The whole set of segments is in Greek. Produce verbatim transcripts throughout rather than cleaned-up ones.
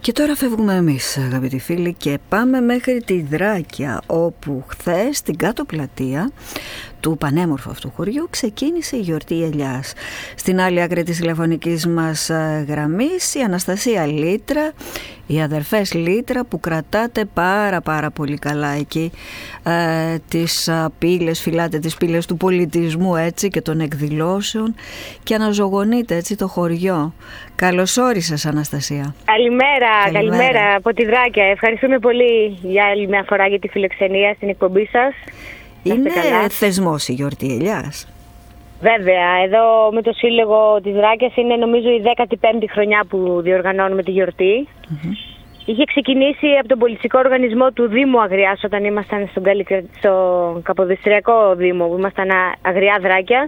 Και τώρα φεύγουμε εμείς, αγαπητοί φίλοι, και πάμε μέχρι τη Δράκια, όπου χθες στην κάτω πλατεία του πανέμορφου αυτού χωριού ξεκίνησε η γιορτή Ελιάς. Στην άλλη άκρη της τηλεφωνικής μας γραμμής η Αναστασία Λίτρα, οι αδερφές Λίτρα, που κρατάτε πάρα πάρα πολύ καλά εκεί ε, τις α, πύλες, φυλάτε τις πύλες του πολιτισμού, έτσι, και των εκδηλώσεων, και αναζωογονείτε έτσι το χωριό. Καλώς όρισες, Αναστασία. Καλημέρα, καλημέρα, καλημέρα από τη Δράκια. Ευχαριστούμε πολύ για άλλη μια φορά για τη φιλοξενία στην εκπομπή σας. Είναι θεσμός η γιορτή Ελιάς. Βέβαια, εδώ με το Σύλλογο της Δράκιας είναι νομίζω η δέκατη πέμπτη χρονιά που διοργανώνουμε τη γιορτή. Mm-hmm. Είχε ξεκινήσει από τον πολιτικό οργανισμό του Δήμου Αγριάς όταν ήμασταν στον, στο Καποδιστριακό Δήμο, που ήμασταν Αγριά Δράκια,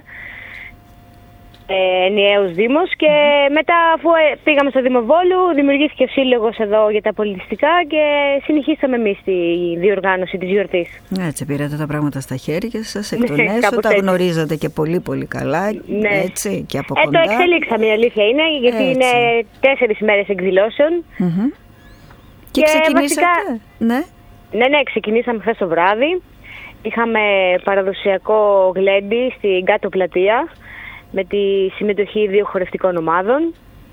ε, ενιαίος Δήμος, και mm-hmm. μετά, αφού πήγαμε στο Δήμο Βόλου, δημιουργήθηκε ο Σύλλογος εδώ για τα πολιτιστικά και συνεχίσαμε εμείς τη διοργάνωση της γιορτής. Έτσι, πήρατε τα πράγματα στα χέρια σας, εκ των έσω, τα γνωρίζατε και πολύ πολύ καλά, ναι. Έτσι, και από ε, κοντά. Το εξελίξαμε, η αλήθεια είναι, γιατί έτσι. Είναι τέσσερις μέρες εκδηλώσεων. Mm-hmm. Και, και ξεκινήσατε, βασικά, ναι. Ναι, ναι, ξεκινήσαμε χθες το βράδυ. Είχαμε παραδοσιακό γλέντι στην κάτω πλατεία, με τη συμμετοχή δύο χορευτικών ομάδων.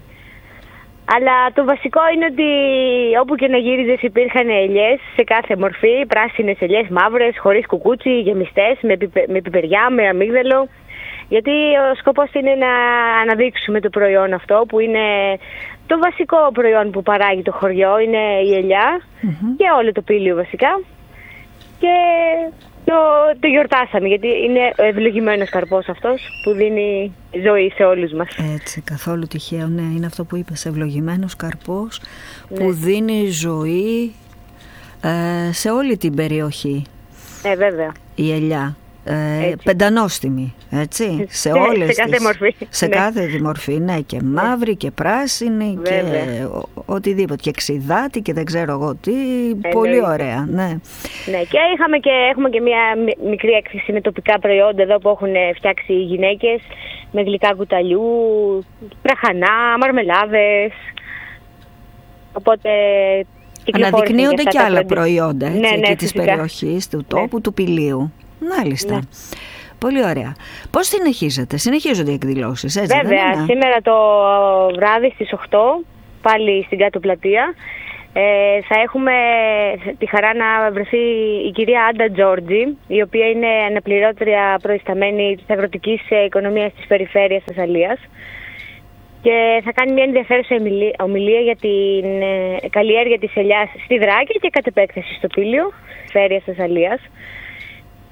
Αλλά το βασικό είναι ότι όπου και να γύριζες υπήρχαν ελιές σε κάθε μορφή, πράσινες ελιές, μαύρες, χωρίς κουκούτσι, γεμιστές, με, πιπε, με πιπεριά, με αμύγδαλο. Γιατί ο σκοπός είναι να αναδείξουμε το προϊόν αυτό, που είναι το βασικό προϊόν που παράγει το χωριό, είναι η ελιά, mm-hmm. και όλο το πήλιο βασικά. Και το, το γιορτάσαμε, γιατί είναι ο ευλογημένος καρπός αυτός που δίνει ζωή σε όλους μας. Έτσι, καθόλου τυχαίο, ναι, είναι αυτό που είπες, ευλογημένος καρπός, ναι, που δίνει ζωή ε, σε όλη την περιοχή. Ε, βέβαια. Η ελιά. Ε, πεντανόστιμη, έτσι, σε όλες σε κάθε τις, μορφή. σε ναι. κάθε μορφή, ναι, και μαύρη και πράσινη, βέβαια, και ο, οτιδήποτε, και ξιδάτη και δεν ξέρω εγώ τι, ε, πολύ ναι. ωραία, ναι. Ναι, και, είχαμε και έχουμε και μια μικρή έκθεση με τοπικά προϊόντα εδώ που έχουν φτιάξει οι γυναίκες, με γλυκά κουταλιού, πραχανά, μαρμελάδες, οπότε αναδεικνύονται και άλλα προϊόντα, έτσι, ναι, ναι, εκεί της περιοχής, του τόπου, ναι. του πηλίου. Μάλιστα. Ναι. Πολύ ωραία. Πώς συνεχίζετε, συνεχίζονται οι εκδηλώσεις, έτσι? Βέβαια, δεν είναι? Σήμερα το βράδυ στις οκτώ, πάλι στην κάτω πλατεία, ε, θα έχουμε τη χαρά να βρεθεί η κυρία Άντα Τζόρτζη, η οποία είναι αναπληρώτρια προϊσταμένη της αγροτικής οικονομίας της περιφέρειας Θεσσαλίας, και θα κάνει μια ενδιαφέρουσα ομιλία για την καλλιέργεια της ελιάς στη Δράκη και κατ' επέκταση στο Πήλιο της περιφέρειας Θεσσαλίας.